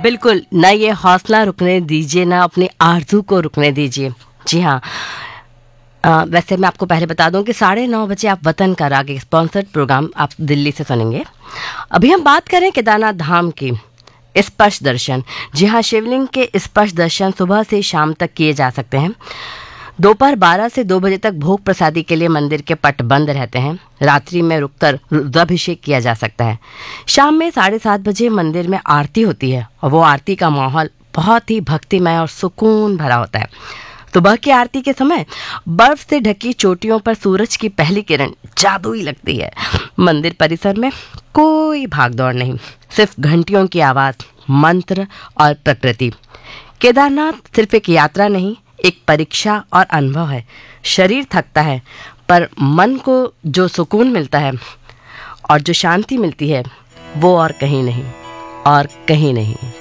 बिल्कुल, ना ये हौसला रुकने दीजिए, ना अपनी आरज़ू को रुकने दीजिए। जी हाँ। वैसे मैं आपको पहले बता दूं कि 9:30 बजे आप वतन का राग एक स्पॉन्सर्ड प्रोग्राम आप दिल्ली से सुनेंगे। अभी हम बात करें केदारनाथ धाम की। स्पर्श दर्शन, जी हाँ, शिवलिंग के स्पर्श दर्शन सुबह से शाम तक किए जा सकते हैं। दोपहर 12 से 2 बजे तक भोग प्रसादी के लिए मंदिर के पट बंद रहते हैं। रात्रि में रुककर रुद्राभिषेक किया जा सकता है। शाम में 7:30 बजे मंदिर में आरती होती है और वो आरती का माहौल बहुत ही भक्तिमय और सुकून भरा होता है। सुबह की आरती के समय बर्फ से ढकी चोटियों पर सूरज की पहली किरण जादुई लगती है। मंदिर परिसर में कोई भागदौड़ नहीं, सिर्फ घंटियों की आवाज, मंत्र और प्रकृति। केदारनाथ सिर्फ एक यात्रा नहीं, एक परीक्षा और अनुभव है। शरीर थकता है, पर मन को जो सुकून मिलता है और जो शांति मिलती है, वो और कहीं नहीं, और कहीं नहीं।